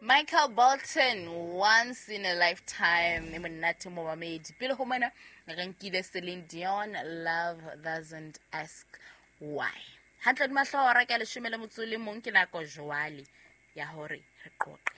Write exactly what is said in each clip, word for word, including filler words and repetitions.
Michael Bolton, once in a lifetime. E monate mo mamedi. Pele ho mona re nkile Celine Dion, Love Doesn't Ask Why. Hantle mahlo ra ka le shumele motsole mong ke nako jwale ya hore re qoqe.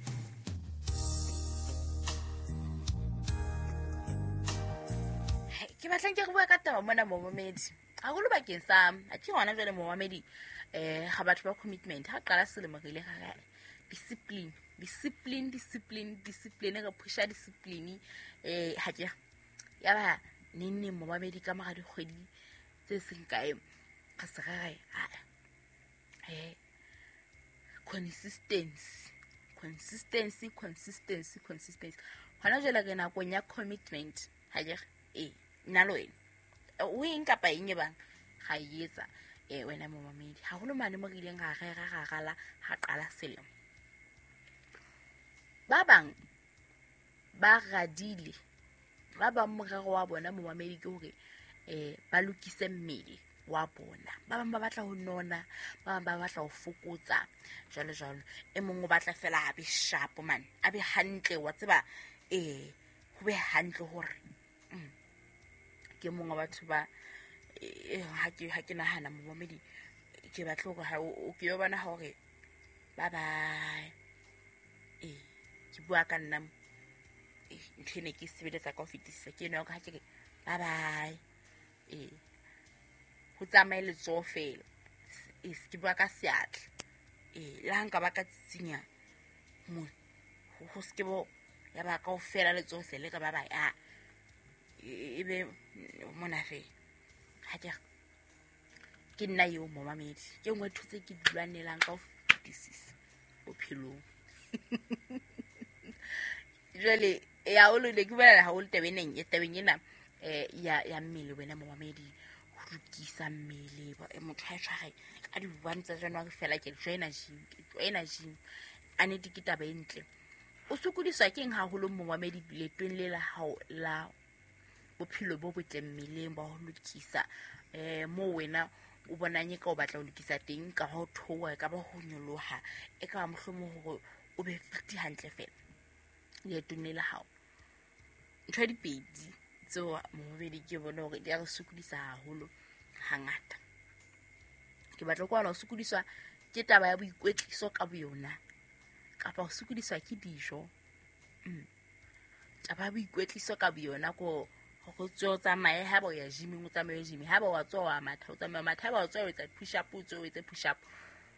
Ke batla ke re bua ka taba mona mo mamedi. Ha go lo bakeng sa a ke hona jwale mo mamedi eh ga batho ba commitment ha qala selemo re ile ga discipline discipline discipline discipline ga pusha discipline eh ha ke ya ba nenne mo mamedi ka maga dikgwedi tse seng kae ga se ga eh consistency consistency consistency consistency hona jwale ke na konya commitment ha ke eh nna lo ene o inka pa eng bang ga yetsa eh wena mo mamedi ha go lo mane mo ileng ga ga ga gala ha qala selemo ba bang ba gadile ba ba morero wa bona mo mamedi ke hore eh ba lokise mmele wa bona ba bang ba batla ho nona ba bang ba batla ho fokotsa jalo jalo e mongwe batla fela a be sharp man a be hantle wa tseba eh ho be hantle hore ke mongwe wa batho ba ha ke ha ke nahana mo mamedi ke batla go ha o ke yo bana hore bye bye eh ke bua ka nna nthene ke sebeletsa ka ofitisa ke no ka ke bye bye eh ho tsamaile tsofela is ke bua ka seatla eh la nka ba ka tsinya mo ho se ke bo ya ba ka ofela le tsofela ka bye bye a ebe mona fe ha ke ke nna yo mo mamedi ke ngwe thutse ke dulanelang ka ofitisa bophelong jale ya o le ke bana ha o le tabeneng e tabeng ena eh ya ya mmele wena mo mamedi ho lokisa mmele ba motho a tshware ka di one tsa January fela ke join gym join gym ane tikita ba entle o sukudiswa ke eng ha holo mo mamedi letweng le la hao la bophelo bo botle mmeleng ba ho lokisa eh mo wena o bonanye ka o batla ho lokisa teng ka ho thowa ka ba ho nyoloha e ka mohlomo hore o be fiti hantle fela le tunela hao ntho di pedi tso mo bedi ke bona hore di a re sukudisa haholo hangata ke batla kwa la sukudiswa ke taba ya boikwetliso ka boyona kapa o sukudiswa ke dijo mm taba ya boikwetliso ka boyona ko go tsotsa mae ha ba ya gym o tsamaye gym ha ba wa tsoa matha o tsamaye matha ba o tsoa etsa push up o tsoa etsa push up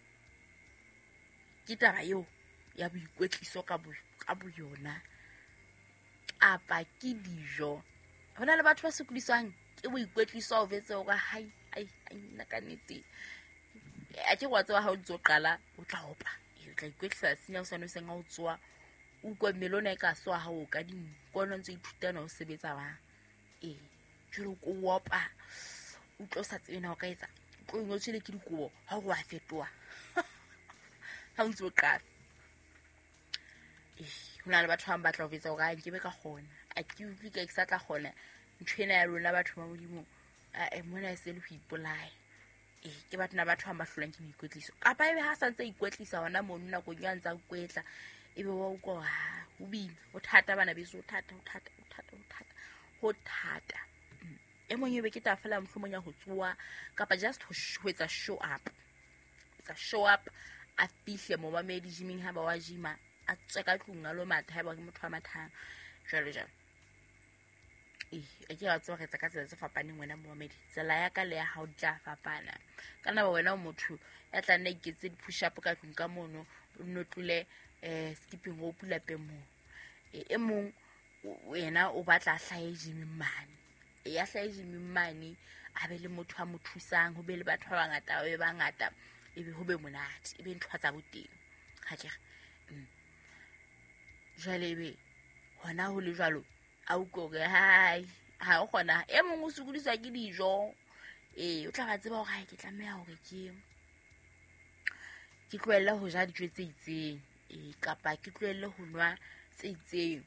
ke taba yo ya boikwetliso ka bo ka boyona apa ke dijo hona le batho ba sukudiswang ke boikwetliso o vetse o ga hai ai nna ka nete a ke wa tsoa ha o ntso qala o tla hopa o tla ikwetlisa senya o sano senga o tsoa o kwa melona e ka soa ha o ka di kono ntse ithutana o sebetsa ba eh jolo ko wopa o tlo sa tsena o ka etsa o ngotshile ke dikobo ha go a fetoa ha o ntso qala eh hona le batho ba batla ho vetsa o ga ke be ka gona a ke utlwi ka eksa tla gona ntshena ya rona batho ba modimo a mona e se le ho ipolaya eh ke batho na batho ba hlolang ke boikwetliso kapa ebe ha sa ntse ikwetlisa hona mo nna go nya ntsa kwetla ebe wa o go ha o bina o thata bana beso o thata o thata o thata o thata ho thata e mongwe be ke ta fela mhlomong ya ho tsoa kapa just ho hwetsa show up tsa show up a fihle mo mamedi gyming ha ba wa gym a tseka tlung a lo matha ba ke motho wa mathang jalo jalo eh a ke a tsoa retsa ka tsela tse fapaneng wena mo mamedi tsela ya ka le ya ha o tla fapana kana ba wena o motho ya tla nna iketse di push up ka tlung ka mono o notlule eh skipping rope la pemo e mong wena o batla hlae gym mane e ya hlae gym mane a be le motho a mo thusang ho be le batho ba bangata ba bangata e be ho be monate e be ntwa tsa boteng ha ke jale be hona ho le jwalo a uko re hai ha o gona e mong o sukudiswa ke dijo eh o tla ba tseba hore ha ke tlameha hore ke ke tloella ho ja dijo tse itseng e kapa ke tloelle ho nwa tse itseng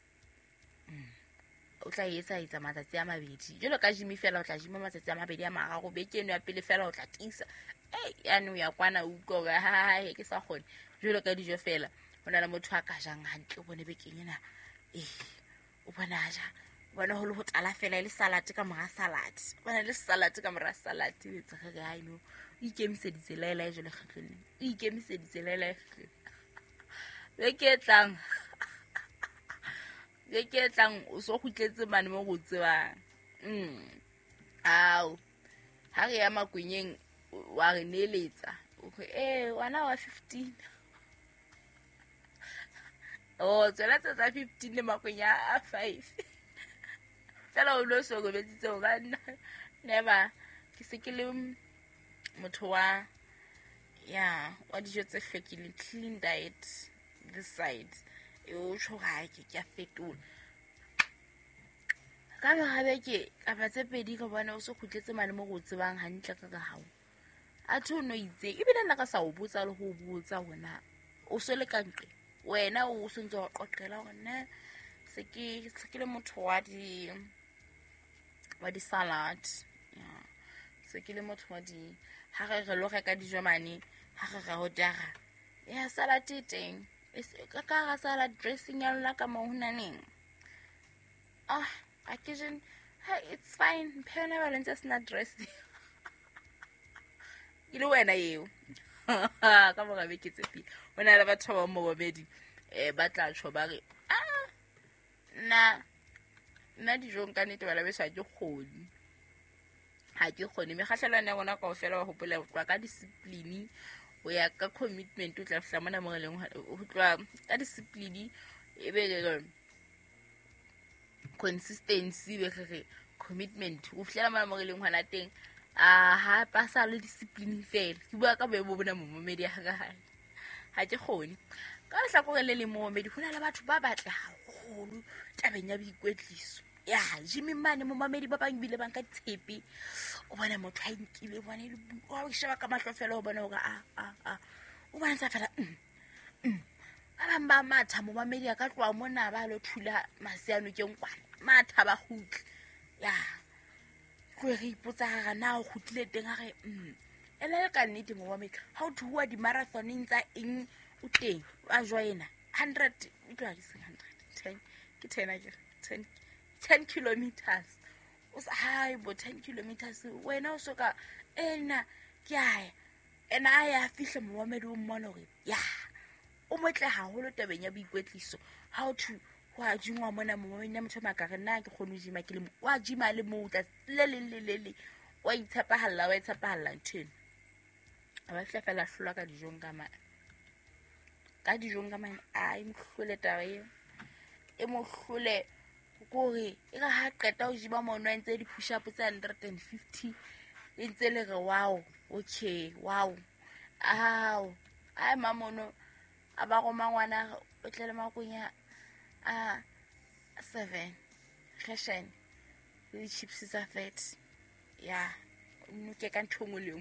o tla etsa etsa matsatsi a mabedi jalo ka gym fela o tla gym matsatsi a mabedi a mararo bekeno ya pele fela o tla tisa eh ya no ya kwana uko ga ha ke sa gone jalo ka dijo fela ho na le motho a ka jang hantle o bone bekeng ena eh o bona ja bona ho le ho tala fela le salad ka mora salad bona le salad ka mora salad le tsaka ga ino ikemiseditse laela jole khatlone ikemiseditse laela le ke tlang le ke tlang o so khutletse mane mo go tseba mm ao ha re ya makwenyeng wa re neletsa o eh wana wa fifteen oh tsela tsa fifteen le makwenya a five fela o lo so go betsitse o ga never ke se ke le motho wa ya wa dijo tse hlwekileng clean diet this side e o tshoga ke ke fetola ka ba beke ka ba tse pedi ka bona o so khutletse mane mo go tsebang hantle ka ga hao a thono itse e bile nna ka sa o botsa le go botsa wena o so le kantle wena o sontse wa qoqela gona se ke se ke le motho wa di wa di salad ya se ke le motho wa di ha re re lo reka dijo mane ha re ga ho daga ya salad e teng ka ka salad dressing ya la ka mo hunaneng ah I kitchen hey it's fine pena balance sna dressing ile wena yeo ka mo ga beke tsepi bona le batho ba mo bobedi eh ba tla tsho ba re ah na na dijo nka nete bala be sa ke kgoni ha ke kgoni me kgahlelana gona ka ofela wa hopola kwa ka discipline o ya ka commitment o tla fihla mona mo releng ho tloa ka discipline e be le consistency be re commitment o fihlela mona mo releng hwana teng a ha pasa le discipline fela ke bua ka boemo bona momomedi ya ga ha ke kgoni ka le hlakore le le momomedi hona le batho ba batle haholo tabeng ya boikwetliso ya Jimmy mane momomedi ba bang bile bang ka tshepe o bona motho a inkile bona le o sheba ka mahlofela o bona hore a a a o bona sa fela ba ba matha momomedi ka tloa mona ba lo thula masiano ke nkwana matha ba khutla ya go re ipotsa ga na o khutlile teng ga re mm ela ka nnete momomedi ha o thuwa di marathoneng tsa eng o teng a joina one hundred e tloa ke one hundred ten ke ten a ke ten ten kilometers o sa hai bo ten kilometers wena o soka ena ke ya ena a ya fihla momomedi o mmona gore ya o motle haholo tabeng ya boikwetliso how to wa jingwa mona momomedi na motho makare nna ke khone jima ke le wa jima le motla le le le le wa itshapahalla wa itshapahalla ntene ba fela fela hlola ka dijong ka ma ka dijong ka mane a imhlole tawe e mo hlole gore e ga ha qeta o jiba mono ntse di push up tsa one hundred fifty e ntse le re wow okay wow aw ai mamono aba go mangwana o tlele makonya a seven fashion le chips tsa fat ya no ke ka nthongoleng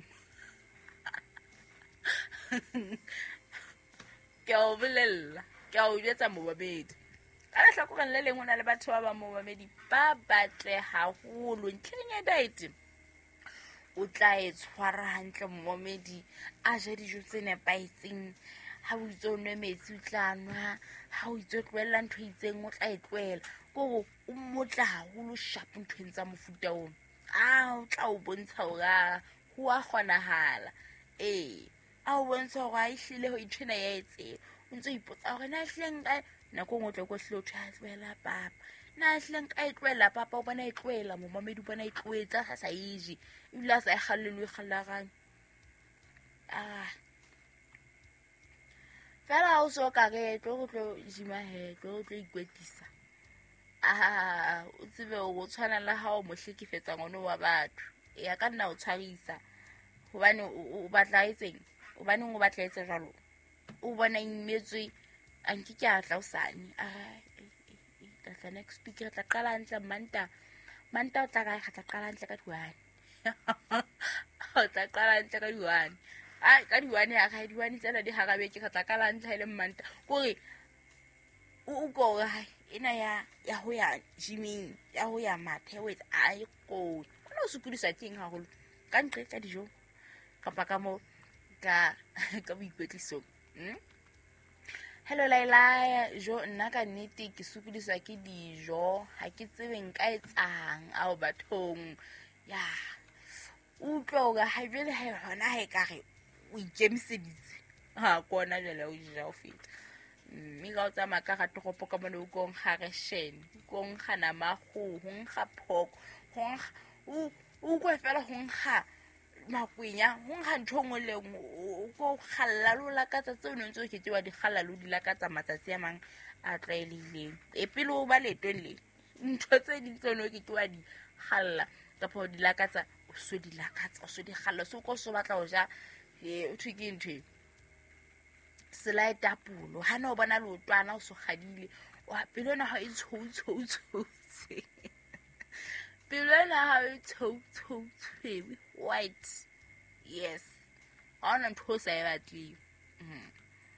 ke o bolella ke o jetsa mo babedi ala hlakoreng le lengwe na le batho ba ba mo babedi ba batle haholo ntleng ya diet o tla e tshwara hantle momedi a ja dijo tse nepaitseng ha o itse o nwe metsi o tla nwa ha o itse tloela ntho itseng o tla e tloela go o motla haholo sharp ntho tsa mofuta o a o tla o bontsha hore ho a kgonahala eh a o bontsha hore a ihlile ho itshena ya etse o ntse o ipotsa hore na hleng ka nako ngwe tle go hlo tshwa tloela papa na hleng ka e tloela papa o bona e tloela momamedi bona e tloetsa sa sa iji e bula sa e gallelwe gallagane ah fela o so ka ge tlo go tlo jima he tlo tlo ikwetlisa ah o tsebe o tshwana la ha o mohlekefetsa ngone wa batho ya ka nna o tshwarisa hobane o batla etseng o bane o batla etsa jalo o bona imetswe anke ke a tla usane ah tla next week re tla qala ntla manta manta o tla ga ga tla qala ntla ka diwane o tla qala ntla ka diwane ai ka diwane ya ga diwane tsela di harabe ke ga tla qala ntla ile manta gore o go hai ina ya ya ho ya gyming ya ho ya mathe wetsa ai go no sukudisa ting ha holo ka ntle ka dijo ka pa ka mo ka ka boikwetliso hm hello Laila, jo nna ka nnete ke sokodiswa ke dijo ha ke tsebe nka etsang ao bathong ya utlwa ga ha jwale ha hona ha ekare o ikemiseditse ha kona jwale o ja o feta mme ga o tsamaya ka ga toropo ka mona o kong ga reshene o kong ga nama go ho nkga phoko ho o o go fela ho nkga makwenya ho nkga nthongwe le o go khalalola ka tsa tsone ntse o ke tsewa di khalalodi la ka tsa matsatsi a mang a tlaelileng e pele o ba letong le ntho tse di tsone ke twa di khalla ka pho di la ka tsa o so di la ka tsa o so di khalla so ko so batla o ja e o thike ntwe slide apulo hana o bona lotwana o so khadile wa pelona ha e tshou tshou tshou pelona ha e tshou tshou tshou white yes ona nthosa e batli mhm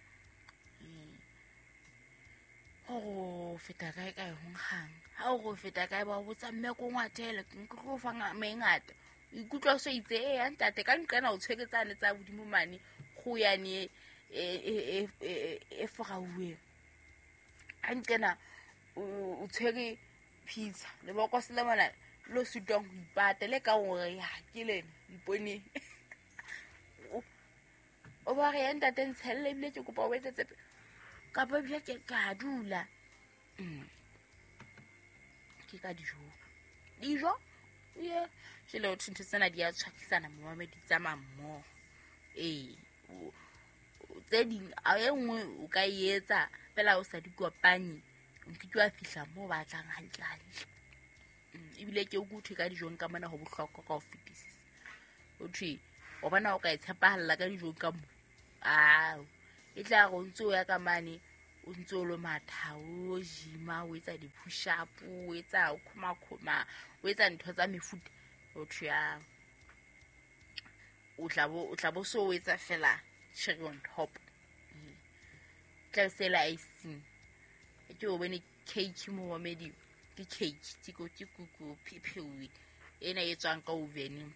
oh feta kae kae ho nkgang ha o go feta kae ba botsa mme ko ngwathele ke go fa mengata ikutlwa so itse e ya ntate ka nqena o tshweketsane tsa bodimo mane go ya ne e e e e frauwe a nqena o tshwere pizza le boko se le mona lo sutong go ipata le ka gore ya ke lene ipone o ba re ntate ntshelle bile ke kopa o etsetse ka ba bja ke ka dula mm ke ka dijo dijo ye je le o thintse tsena di a tshwakisana mo mame di tsama mmo eh o tse ding a e nngwe o ka etsa fela o sa di kopanye o kitwa fihla mo batlang hantle hantle e bile ke o guthe ka dijo nka mona ho bohlokwa ka o fetisisa o thwe o bona o ka itshepahalla ka dijo ka mo a e tla go ntse o ya ka mane o ntse o lo matha o jima o etsa di push up o etsa o khoma khoma o etsa ntho tsa mefuta o thwe ya o tla bo o tla bo so o etsa fela cherry on top tla sela icing ke o bone cake mo wa medi ke cake tiko tikuku phiphiwi ena e tswang ka oven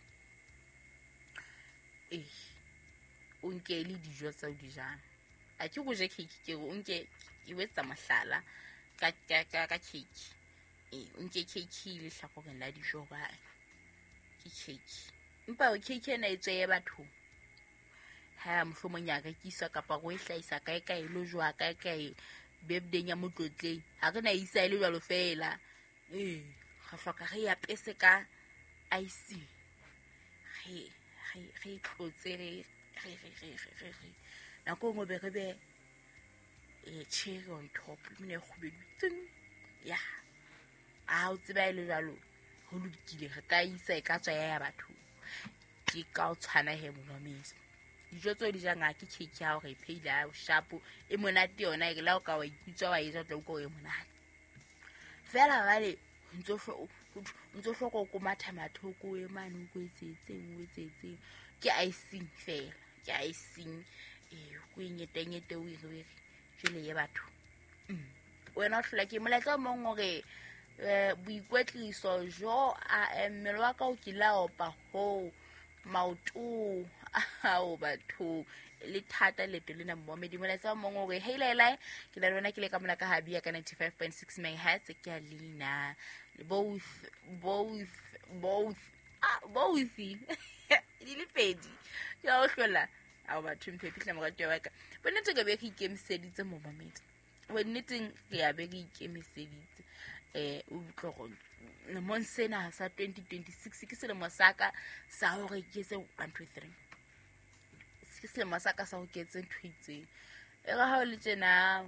eh o nke le dijo tsa o di jang a ke go je cake ke o nke e wetsa mahlala ka ka ka cake eh o nke cake le hlakong la dijo ba ke cake mpa o cake ena e tswe batho ha mohlomong ya ka kisa kapa go e hlaisa kae kae lo jwa kae kae birthday ya motlotleng ha ke na isa ile jwalo fela eh ga hloka re ya pese ka ice re re re tlotse re re re re re na go mo be re be e cherry on top mine go be tsin ya a o tseba ile jalo go lokile ga ka isa e ka tswa ya batho ke ka o tshwana he mo nomisa dijo tso di janga ke cake ya gore pheila o shapo e monate yona e la o ka wa ikutswa wa etsa tlo go e monate fela vale ntso ntso hloko go matha mathoko e mane go etsetse o etsetse ke icing fela ke icing e go inyetengete o ile jele ye batho wena o hlola ke moletsa mo ngore boikwetliso jo a mmele wa ka o kila opa ho maoto ao batho le thata le pele na mo medimo la tsa mongwe gore hey laila ke la rona ke le ka mona ka habia ka ninety-five point six megahertz ke a lena both both both ah both di le pedi ya o hlola ao batho mpepitla mo ga twa ka bona tse be ke ikemiseditse mo mamedi wenneteng ke ya be ke ikemiseditse eh o tlogo le monsena sa twenty twenty-six ke se le mosaka sa hore ke se one two three ke se masaka sa go ketse ntwitse e ga ha le tsena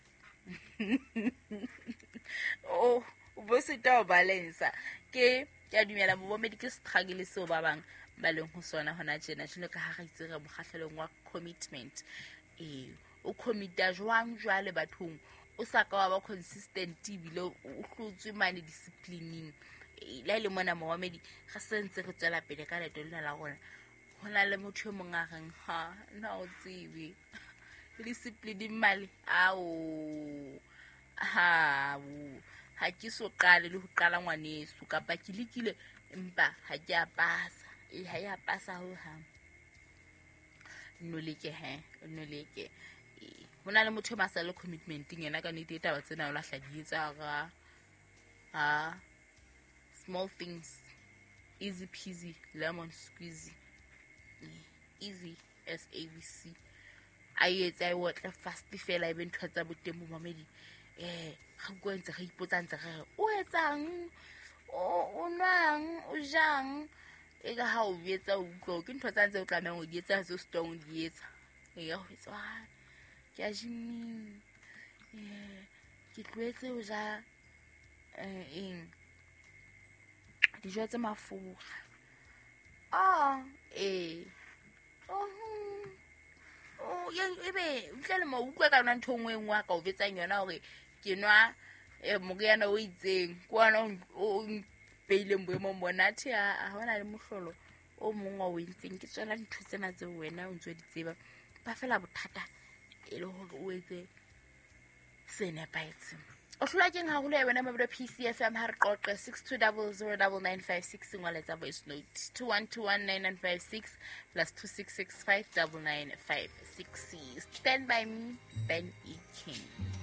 o bo se ta balance ke ke a dumela mo bomedi ke struggle se ba bang ba leng ho sona hona tsena tshile ka ha ga itse re mogatlhelong wa commitment eh o commita jwang jwale bathong o sa ka wa ba consistent bile o hlotswe mane disciplining la ile mona mo bomedi ga sentse re tsela pele ka leto lena la rona hona le motho mo ngageng ha na o tsiwe discipline mali ao ha ha ke so qale le ho qala ngwanesu ka pa kilikile empa ha ke a pasa e ha ya pasa ho ha no leke he no leke ho na le motho ma sa le commitmenting yena ka nnete taba tsena o lahla di etsa ga ha small things easy peasy lemon squeezy easy as A B C a etsa I wotle fast fela e be ntho tsa boteng mo mamedi eh ga go ntse ga ipotsa ntse ga o etsang o nwang o jang e ga ha o betsa o utlwa ke ntho tsa ntse o tlamang o di etsa so strong di etsa e ga go etsa ke a jimi eh ke tlwetse o ja eh eng dijo tse mafura ah eh oh oh ya ebe utlele mo utlwa ka nna ntho ngwe ngwa ka o betsang yona hore ke nwa e moriana o itseng kwana o beileng boemo monate a hona le mohlolo o mongwe o ntseng ke tswela ntho tsena tse wena o ntse di tseba ba fela bothata e le hore o etse sene paetse o hlola ke nga hole wena mabelo P C F M ha re qoqe six two zero zero nine nine five six ngwaletsa voice note two one two one nine nine five six plus two six six five nine nine five six. Stand by me, Ben E. King.